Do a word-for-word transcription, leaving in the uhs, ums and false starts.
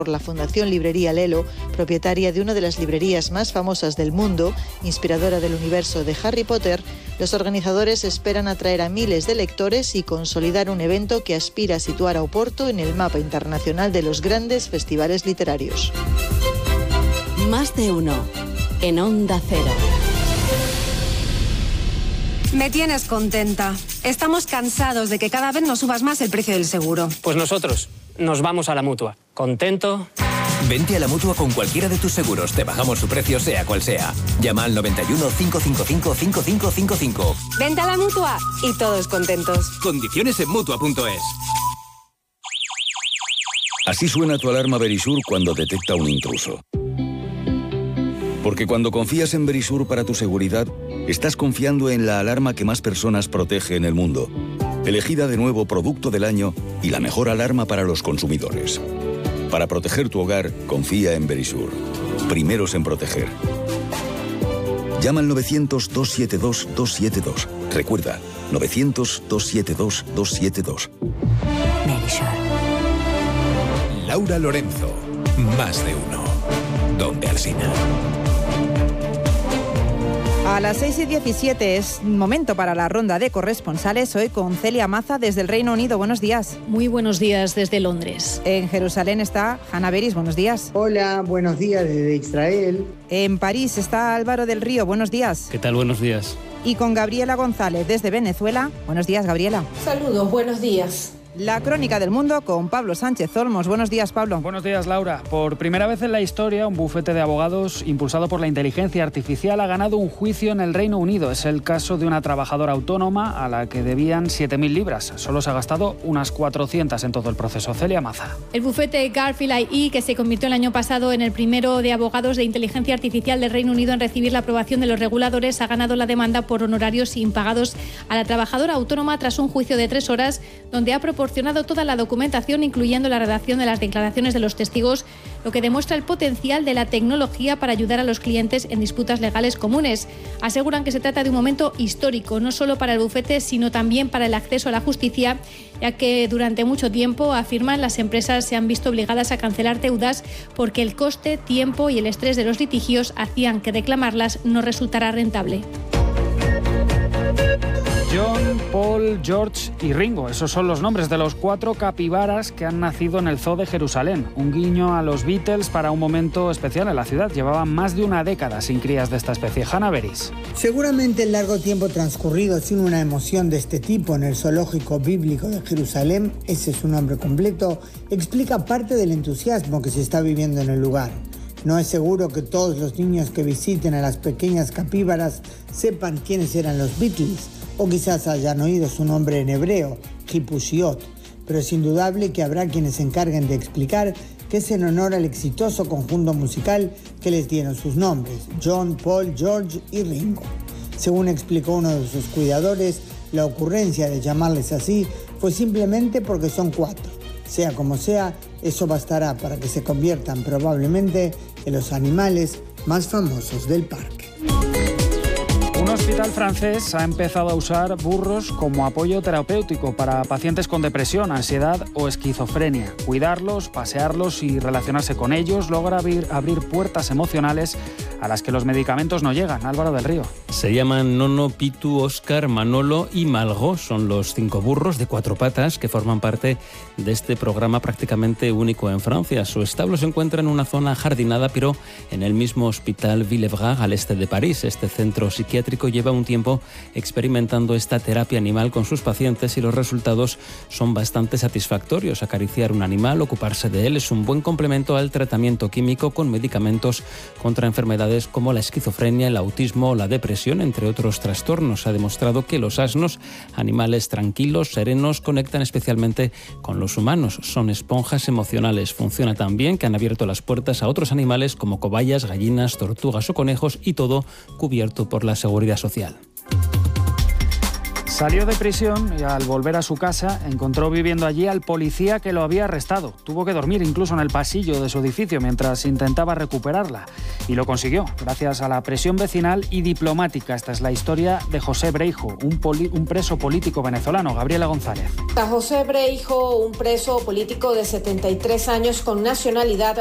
por la Fundación Librería Lelo, propietaria de una de las librerías más famosas del mundo, inspiradora del universo de Harry Potter, los organizadores esperan atraer a miles de lectores y consolidar un evento que aspira a situar a Oporto en el mapa internacional de los grandes festivales literarios. Más de uno, en Onda Cero. Me tienes contenta. Estamos cansados de que cada vez nos subas más el precio del seguro. Pues nosotros nos vamos a la Mutua. ¿Contento? Vente a la Mutua con cualquiera de tus seguros. Te bajamos su precio, sea cual sea. Llama al noventa y uno, cinco cinco cinco, cinco cinco cinco cinco. Vente a la Mutua y todos contentos. Condiciones en Mutua punto es. Así suena tu alarma Verisur cuando detecta un intruso. Porque cuando confías en Verisur para tu seguridad, estás confiando en la alarma que más personas protege en el mundo. Elegida de nuevo Producto del Año y la mejor alarma para los consumidores. Para proteger tu hogar, confía en Verisur. Primeros en proteger. Llama al novecientos, dos siete dos, dos siete dos. Recuerda, novecientos, dos siete dos, dos siete dos. Verisur. Laura Lorenzo, Más de uno. Donde Alsina. A las seis y diecisiete es momento para la ronda de corresponsales. Hoy con Celia Maza desde el Reino Unido. Buenos días. Muy buenos días desde Londres. En Jerusalén está Hanna Beris. Buenos días. Hola, buenos días desde Israel. En París está Álvaro del Río. Buenos días. ¿Qué tal? Buenos días. Y con Gabriela González desde Venezuela. Buenos días, Gabriela. Saludos, buenos días. La crónica del mundo con Pablo Sánchez Olmos. Buenos días, Pablo. Buenos días, Laura. Por primera vez en la historia, un bufete de abogados impulsado por la inteligencia artificial ha ganado un juicio en el Reino Unido. Es el caso de una trabajadora autónoma a la que debían siete mil libras. Solo se ha gastado unas cuatrocientas en todo el proceso. Celia Maza. El bufete Garfield I E, que se convirtió el año pasado en el primero de abogados de inteligencia artificial del Reino Unido en recibir la aprobación de los reguladores, ha ganado la demanda por honorarios impagados a la trabajadora autónoma tras un juicio de tres horas donde ha proporcionado proporcionado toda la documentación, incluyendo la redacción de las declaraciones de los testigos, lo que demuestra el potencial de la tecnología para ayudar a los clientes en disputas legales comunes. Aseguran que se trata de un momento histórico, no solo para el bufete, sino también para el acceso a la justicia, ya que durante mucho tiempo, afirman, las empresas se han visto obligadas a cancelar deudas porque el coste, tiempo y el estrés de los litigios hacían que reclamarlas no resultara rentable. John, Paul, George y Ringo. Esos son los nombres de los cuatro capibaras que han nacido en el Zoo de Jerusalén. Un guiño a los Beatles para un momento especial en la ciudad. Llevaban más de una década sin crías de esta especie. Hanna Beris. Seguramente el largo tiempo transcurrido sin una emoción de este tipo en el zoológico bíblico de Jerusalén, ese es su nombre completo, explica parte del entusiasmo que se está viviendo en el lugar. No es seguro que todos los niños que visiten a las pequeñas capíbaras sepan quiénes eran los Beatles, o quizás hayan oído su nombre en hebreo, Kipushiot, pero es indudable que habrá quienes se encarguen de explicar que es en honor al exitoso conjunto musical que les dieron sus nombres, John, Paul, George y Ringo. Según explicó uno de sus cuidadores, la ocurrencia de llamarles así fue simplemente porque son cuatro. Sea como sea, eso bastará para que se conviertan probablemente en los animales más famosos del parque. Un hospital francés ha empezado a usar burros como apoyo terapéutico para pacientes con depresión, ansiedad o esquizofrenia. Cuidarlos, pasearlos y relacionarse con ellos logra abrir, abrir puertas emocionales a las que los medicamentos no llegan. Álvaro del Río. Se llaman Nono, Pitu, Óscar, Manolo y Malgo. Son los cinco burros de cuatro patas que forman parte de este programa prácticamente único en Francia. Su establo se encuentra en una zona jardinada, pero en el mismo hospital Villevrac, al este de París. Este centro psiquiátrico lleva un tiempo experimentando esta terapia animal con sus pacientes y los resultados son bastante satisfactorios. Acariciar un animal, ocuparse de él, es un buen complemento al tratamiento químico con medicamentos contra enfermedades como la esquizofrenia, el autismo o la depresión, entre otros trastornos. Ha demostrado que los asnos, animales tranquilos, serenos, conectan especialmente con los humanos. Son esponjas emocionales. Funciona tan bien que han abierto las puertas a otros animales como cobayas, gallinas, tortugas o conejos, y todo cubierto por la seguridad social. Salió de prisión y al volver a su casa encontró viviendo allí al policía que lo había arrestado. Tuvo que dormir incluso en el pasillo de su edificio mientras intentaba recuperarla. Y lo consiguió, gracias a la presión vecinal y diplomática. Esta es la historia de José Breijo, un, poli- un preso político venezolano. Gabriela González. A José Breijo, un preso político de setenta y tres años con nacionalidad